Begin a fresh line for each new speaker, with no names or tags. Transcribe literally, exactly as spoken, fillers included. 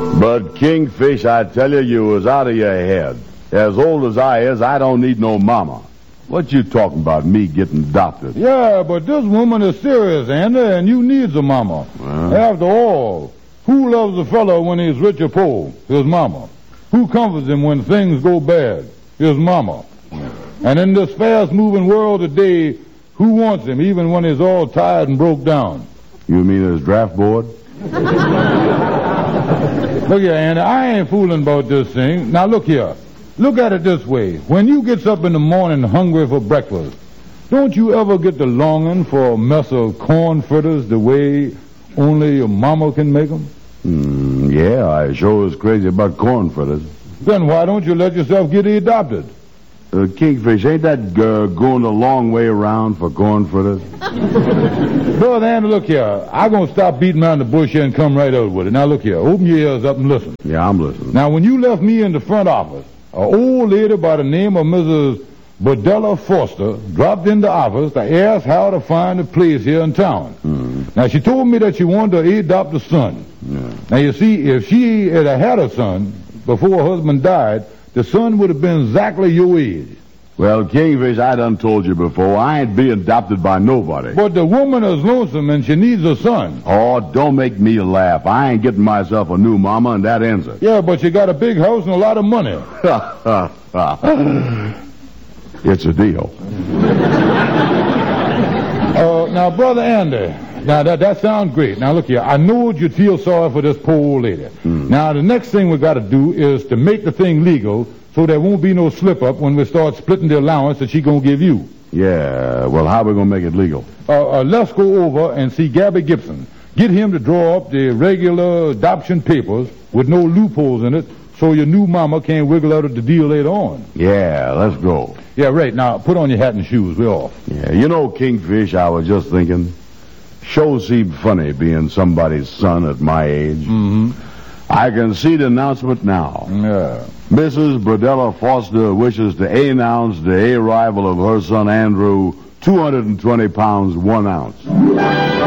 But, Kingfish, I tell you, you was out of your head. As old as I is, I don't need no mama. What you talking about, me getting adopted?
Yeah, but this woman is serious, Andy, and you needs a mama.
Well?
After all, who loves a fellow when he's rich or poor? His mama. Who comforts him when things go bad? His mama. And in this fast-moving world today, who wants him even when he's all tired and broke down?
You mean his draft board?
Look here, Andy, I ain't fooling about this thing. Now, look here. Look at it this way. When you gets up in the morning hungry for breakfast, don't you ever get the longing for a mess of corn fritters the way only your mama can make 'em?
Mm, yeah, I sure was crazy about corn fritters.
Then why don't you let yourself get adopted?
Uh, Kingfish, ain't that uh, going a long way around for corn fritters?
Brother Andy, look here. I'm going to stop beating around the bush here and come right out with it. Now, look here. Open your ears up and listen.
Yeah, I'm listening.
Now, when you left me in the front office, an old lady by the name of Missus Burdella Foster dropped in the office to ask how to find a place here in town.
Mm.
Now, she told me that she wanted to adopt a son.
Yeah.
Now, you see, if she had had a son before her husband died, the son would have been exactly your age.
Well, Kingfish, I done told you before, I ain't being adopted by nobody.
But the woman is lonesome and she needs a son.
Oh, don't make me laugh. I ain't getting myself a new mama, and that ends it.
Yeah, but you got a big house and a lot of money.
It's a deal.
Uh, now, Brother Andy, now that, that sounds great. Now, look here. I know you'd feel sorry for this poor old lady.
Mm.
Now, the next thing we got to do is to make the thing legal so there won't be no slip-up when we start splitting the allowance that she going to give you.
Yeah, well, how we going to make it legal?
Uh, uh, let's go over and see Gabby Gibson. Get him to draw up the regular adoption papers with no loopholes in it so your new mama can't wiggle out of the deal later on.
Yeah, let's go.
Yeah, right. Now, put on your hat and shoes. We're off.
Yeah, you know, Kingfish, I was just thinking, sure seemed funny being somebody's son at my age.
Mm-hmm.
I can see the announcement now.
Yeah.
Missus Burdella Foster wishes to announce the arrival of her son Andrew, two hundred twenty pounds, one ounce.